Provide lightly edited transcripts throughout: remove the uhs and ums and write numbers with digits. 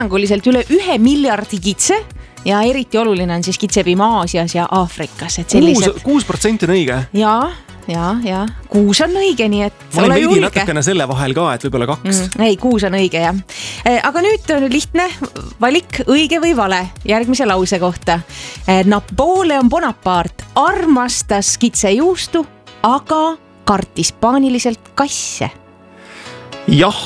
hinnanguliselt üle 1 miljardi kitse ja eriti oluline on siis kitsepiim Aasias ja Aafrikas. 6% on õige. Ja 6 on õige, nii et ma olen veidi natukene selle vahel ka, et võib-olla 2. Ei, 6 on õige, jah. Aga nüüd on lihtne valik, õige või vale järgmise lause kohta. Napoleon Bonaparte armastas kitsejuustu, aga kartis paaniliselt kasse. Jah.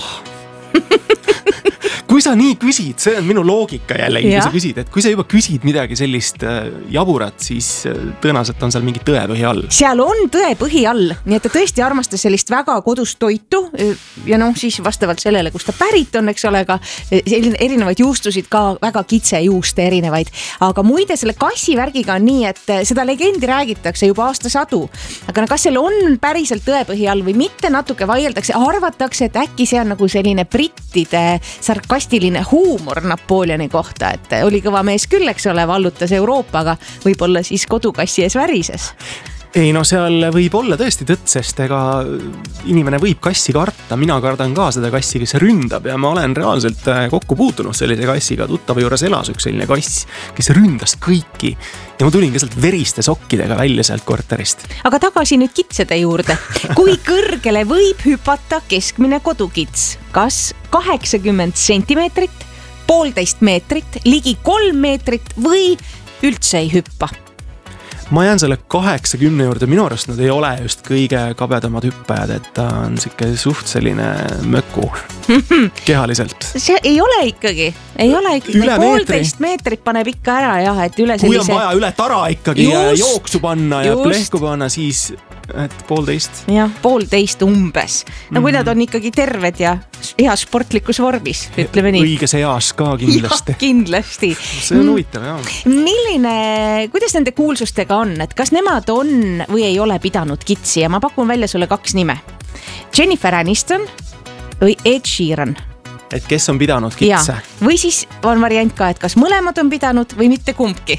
Kui sa nii küsid, see on minu loogika jällegi, kui sa küsid, et kui sa juba küsid midagi sellist jaburat, siis tõenäoliselt on seal mingi tõepõhi all. Seal on tõepõhi all, nii et ta tõesti armastas sellist väga kodust toitu ja siis vastavalt sellele, kus ta pärit on, eks ole, ka erinevaid juustusid, ka väga kitsejuuste erinevaid. Aga muide, selle kassivärgiga on nii, et seda legendi räägitakse juba aastasadu. Aga kas seal on päriselt tõepõhi all või mitte, natuke vaieldakse, arvatakse, et äkki see on nagu selline brittide sarkastiline huumor Napoleoni kohta, et oli kõva mees küll, eks ole, vallutas Euroopaga, võib-olla siis kodukassi ees värises. Ei, no seal võib olla tõesti tõtt, sest ega inimene võib kassi karta. Mina kardan ka seda kassi, kes ründab ja ma olen reaalselt kokku puutunud sellise kassiga. Tuttava juures elas üks selline kass, kes ründas kõiki ja ma tulin ka sealt veriste sokkidega välja sealt korterist. Aga tagasi nüüd kitsede juurde. Kui kõrgele võib hüpata keskmine kodukits? Kas 80 sentimeetrit, 1,5 meetrit, ligi 3 meetrit või üldse ei hüppa? Ma jään selle 80 juurde, minu arust nad ei ole just kõige kabedamad hüppajad, et ta on siuke suht selline möku kehaliselt. See ei ole ikkagi. 1,5 meetrit paneb ikka ära, jah, et üle sellise... Kui on vaja üle tara ikkagi jooksu panna ja plehku panna, siis 1,5. Jah, 1,5 umbes. No kui nad on ikkagi terved ja heas sportlikus vormis, ütleme nii. Õiges eas ka kindlasti. Ja, kindlasti. See on huvitav, jah. Kuidas nende kuulsustega on, et kas nemad on või ei ole pidanud kitsi ja ma pakun välja sulle 2 nime. Jennifer Aniston või Ed Sheeran. Et kes on pidanud kitse? Ja. Või siis on variant ka, et kas mõlemad on pidanud või mitte kumbki.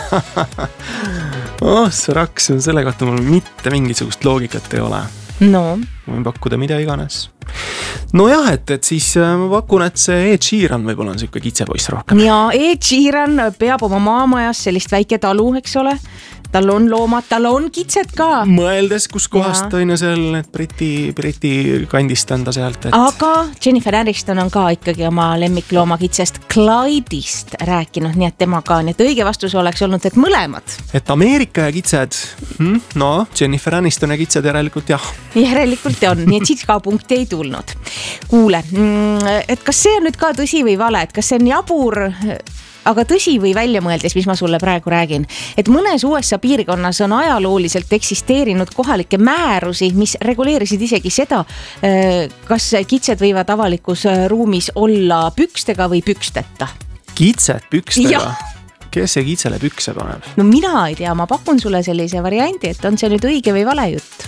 See raks, selle kohta mul mitte mingisugust loogikat ei ole. No. Ma võin pakkuda mida iganes. No jah, et siis ma pakun, et see Ed Sheeran võib-olla on selline kitsepoiss rohkem. Ja Ed Sheeran peab oma maamajas sellist väike talu, eks ole. Tal on loomad, tal on kitsed ka. Mõeldes, kus kohast on ju seal need Briti kandist on ta sealt. Et... Aga Jennifer Aniston on ka ikkagi oma lemmiklooma kitsest Clyde'ist rääkinud, nii et tema ka. Nii et õige vastus oleks olnud, et mõlemad. Et Ameerika ja kitsed, no Jennifer Aniston ja kitsed järelikult jah. Järelikult on, nii et siis ka punkti ei tulnud. Kuule, et kas see on nüüd ka tõsi või vale, et kas see on jabur... Aga tõsi või välja mõeldes, mis ma sulle praegu räägin, et mõnes USA piirkonnas on ajalooliselt eksisteerinud kohalikke määrusi, mis reguleerisid isegi seda, kas kitsed võivad avalikus ruumis olla pükstega või püksteta. Kitsed pükstega? Kes see kitsele pükse paneb? No mina ei tea, ma pakun sulle sellise variandi, et on see nüüd õige või vale jutt.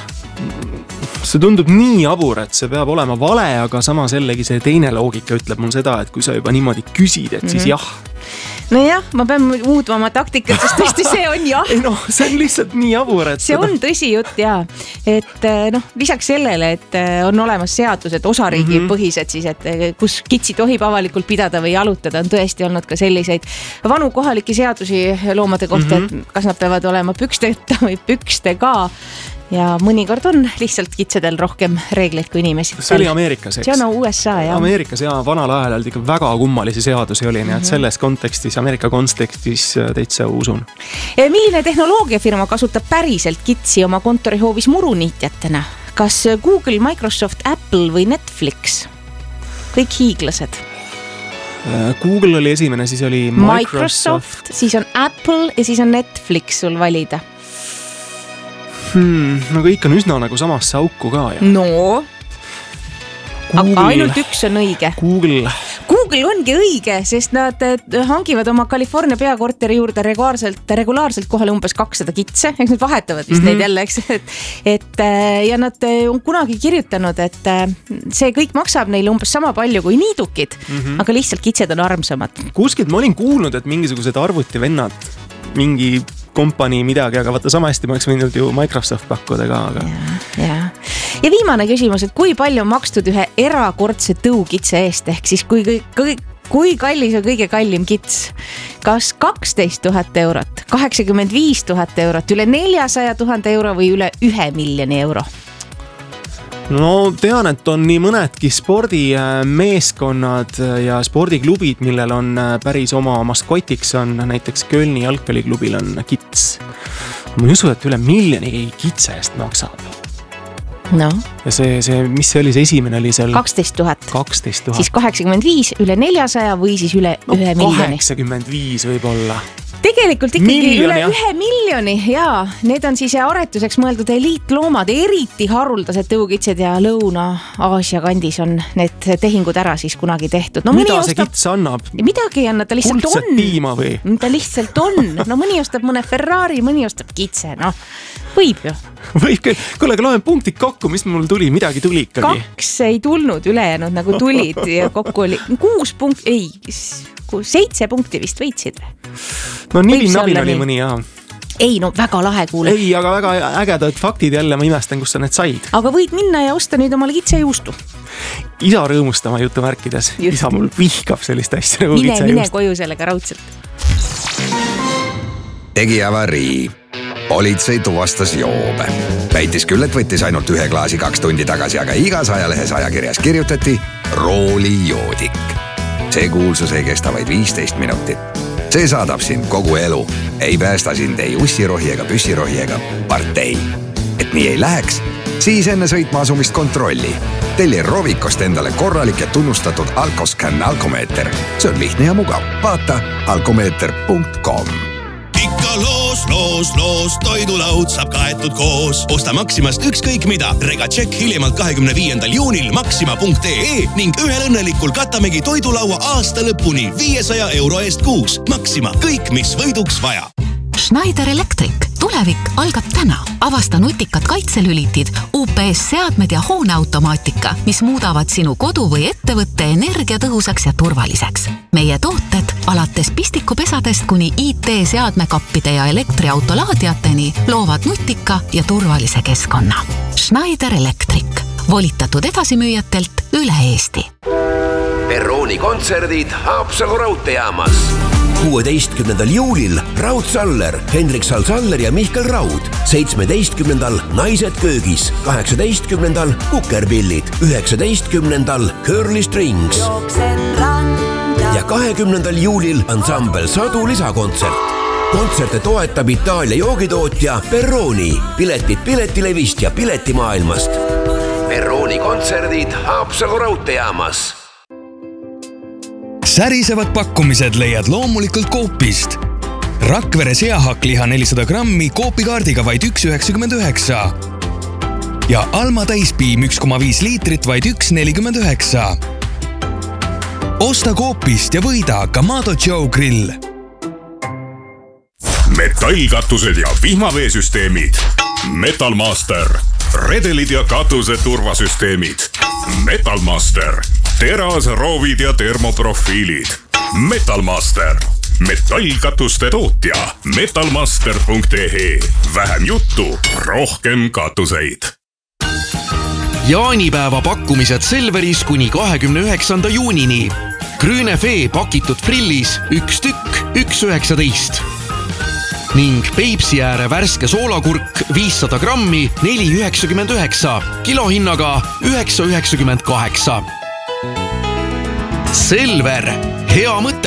See tundub nii jabur, et see peab olema vale, aga samas jällegi see teine loogika ütleb mul seda, et kui sa juba niimoodi küsid, et siis jah. No jah, ma pean muutma oma taktikat, sest tõesti see on jah. Ei no, see on lihtsalt nii jabur, et... See on tõsi jutt, jah. Et lisaks sellele, et on olemas seadused, osariigi põhised siis, et kus kitsi tohib avalikult pidada või jalutada, on tõesti olnud ka selliseid vanu kohaliki seadusi loomade kohta, et kas nad peavad olema püksteta või pükstega. Ja mõnikord on lihtsalt kitsedel rohkem reegleid kui inimesi. See oli Ameerikas, eks? See on USA, jah. Ameerikas ja vanal ajal ikka väga kummalisi seadusi oli, nii et selles kontekstis, Ameerika kontekstis täitsa usun. Milline tehnoloogiafirma kasutab päriselt kitsi oma kontorihoovis muruniitjatena? Kas Google, Microsoft, Apple või Netflix? Kõik hiiglased. Google oli esimene, siis oli Microsoft. Siis on Apple ja siis on Netflix sul valida. No kõik on üsna nagu samasse auku ka, jah. No, aga ainult üks on õige. Google ongi õige, sest nad hangivad oma California peakorteri juurde regulaarselt kohale umbes 200 kitse, eks nad vahetavad vist neid jälle, eks, ja nad on kunagi kirjutanud, et see kõik maksab neile umbes sama palju kui niidukid, aga lihtsalt kitsed on armsamad. Kuskilt ma olin kuulnud, et mingisugused arvutivennad, mingi kompanii midagi, aga vaata sama hästi ma oleks võinud ju Microsoft pakkuda ka. Aga... Ja viimane küsimus, et kui palju on makstud ühe erakordse tõukitse eest, ehk siis kui kui kallis on kõige kallim kits? Kas 12 000 eurot, 85 000 eurot, üle 400 000 euro või üle 1 miljoni euro? No tean, et on nii mõnedki spordimeeskonnad ja spordiklubid, millel on päris oma maskotiks on näiteks Kölni jalgpalliklubil on kits. Ma ei usu, et üle 1 miljoni kitse eest maksab. No. Ja mis see oli, see esimene oli seal? 12 000. 12 000. Siis 85, üle 400 või siis üle 1 miljoni. 85 võib olla. Tegelikult ikkagi Miljon, üle 1 miljoni ja need on siis aretuseks mõeldud eliitloomad, eriti haruldased tõukitsed ja Lõuna-Aasia kandis on need tehingud ära siis kunagi tehtud. No, mida see kits annab? Midagi ei anna, ta lihtsalt Kuldset on. Piima või? Ta lihtsalt on. No mõni ostab mõne Ferrari, mõni ostab kitse, noh võib ju. Võib küll. Kuule, loen punktid kokku, mis mul tuli, midagi tuli ikkagi. 2 ei tulnud ülejäänud nagu tulid ja kokku oli 6 punkti, ei, 7 punkti vist võitsid. No nibin-nabin oli mõni, jah. Ei, no väga lahe kuule. Ei, aga väga ägedad faktid jälle, ma imestan, kus sa need said. Aga võid minna ja osta nüüd omale kitse juustu. Isa rõõmustama jutumärkides. Isa mul vihkab sellist asja nagu kitse mine juust. koju sellega raudselt. Tegi avarii. Politsei tuvastas joobe. Väitis küll, et võttis ainult 1 klaasi 2 tundi tagasi, aga igas ajalehes ajakirjas kirjutati roolijoodik. See kuulsus ei kesta vaid 15 minutit. See saadab sind kogu elu. Ei päästa sind ei ussirohi ega püssirohi ega partei. Et nii ei läheks, siis enne sõitma asumist kontrolli. Telli Rovikost endale korralik ja tunnustatud Alkoscan alkomeeter. See on lihtne ja mugav. Vaata alkomeeter.com. Ikka loos, toidulaud saab kaetud koos. Osta Maximast ükskõik mida. Rega tšekk hiljemalt 25. juunil maxima.ee ning ühel õnnelikul katamegi toidulaua aasta lõpuni 500 euro eest kuus. Maxima, kõik mis võiduks vaja. Schneider Electric. Tulevik algab täna. Avasta nutikad kaitselülitid, UPS-seadmed ja hooneautomaatika, mis muudavad sinu kodu või ettevõtte energiatõhusaks ja turvaliseks. Meie tooted alates pistikupesadest kuni IT-seadmekappide ja elektriautolaadiateni loovad nutika ja turvalise keskkonna. Schneider Electric. Volitatud edasimüüjatelt üle Eesti. Perrooni kontserdid Haapsalu raudteejaamas. 16. juulil Raud Saller, Hendrik Sal-Saller ja Mihkel Raud. 17. Naised köögis. 18. Kukerpillid. 19. Curly Strings. Ja 20. juulil ansambel Sadu lisakontsert. Kontserte toetab Itaalia joogitootja Perrooni. Piletid Piletilevist ja Piletimaailmast. Perrooni kontserdid Haapsalu raudteejaamas. Särisevad pakkumised leiad loomulikult Coopist. Rakvere seahakkliha 400 grammi Coopikaardiga vaid 1,99. Ja Alma täispiim 1,5 liitrit vaid 1,49. Osta Coopist ja võida Kamado Joe grill. Metallkatused ja vihmaveesüsteemid. Metalmaster. Redelid ja katuse turvasüsteemid. Metalmaster. Teras, roovid ja termoprofiilid. Metalmaster. Metallkatuste tootja. Metalmaster.ee. Vähem juttu, rohkem katuseid. Jaanipäeva pakkumised Selveris kuni 29. juunini. Grünefee pakitud frillis 1 tükk 1,19. Ning Peipsi ääre värske soolakurk 500 grammi 4,99. Kilohinnaga 9,98. Selver, hea mõte.